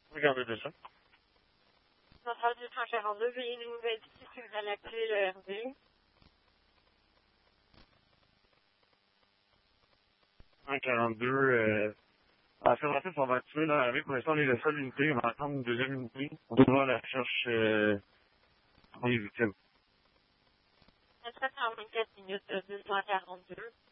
Regardez déjà. Centrale du 142, veuillez nous indiquer si vous allez activer le RD. 142, en fait, on va activer dans la rue. Pour l'instant, on est la seule unité. On va attendre une deuxième unité. On doit voir la recherche pour les victimes. 724 minutes, 242.